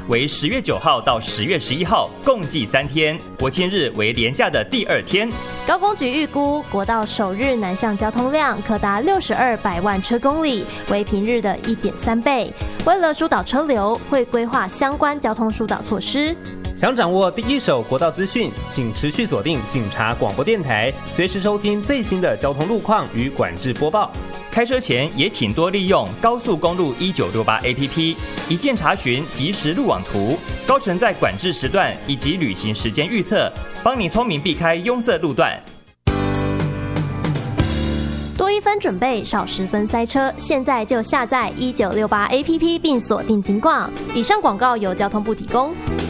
为10月9号到10月11号，共计3天。国庆日为连假的第2天。 高工局预估，国道首日南向交通量可达62百万车公里，为平日的1.3倍。为了疏导车流，会规划相关交通疏导措施。 想掌握第一手国道资讯，请持续锁定警察广播电台，随时收听最新的交通路况与管制播报。 开车前也请多利用高速公路1968 APP， 一键查询即时路网图、高乘载管制时段以及旅行时间预测，帮你聪明避开拥塞路段。 多1分准备，少10分塞车。现在就下载1968 APP 并锁定警广。以上广告由交通部提供。